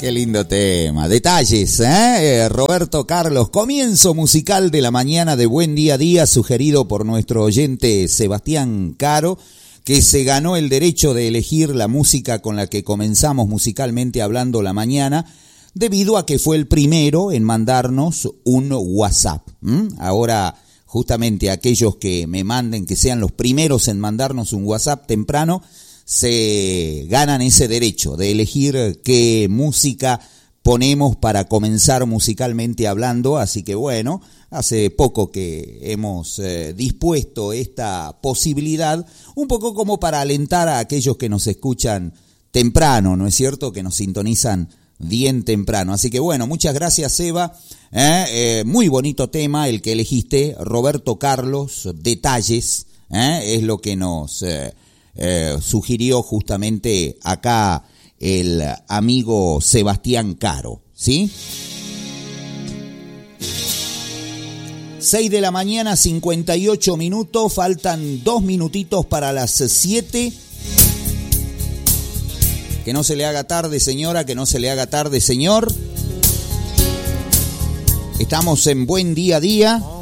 Qué lindo tema. Detalles, Roberto Carlos, comienzo musical de la mañana de Buen Día a Día, sugerido por nuestro oyente Sebastián Caro, que se ganó el derecho de elegir la música con la que comenzamos musicalmente hablando la mañana, debido a que fue el primero en mandarnos un WhatsApp. Ahora, justamente aquellos que me manden, que sean los primeros en mandarnos un WhatsApp temprano, se ganan ese derecho de elegir qué música ponemos para comenzar musicalmente hablando. Así que bueno, hace poco que hemos dispuesto esta posibilidad, un poco como para alentar a aquellos que nos escuchan temprano, ¿no es cierto?, que nos sintonizan bien temprano. Así que bueno, muchas gracias, Eva. Muy bonito tema el que elegiste, Roberto Carlos, Detalles, es lo que nos sugirió justamente acá el amigo Sebastián Caro, ¿sí? 6 de la mañana, 58 minutos, faltan 2 minutitos para las 7. Que no se le haga tarde, señora, que no se le haga tarde, señor. Estamos en Buen Día a Día.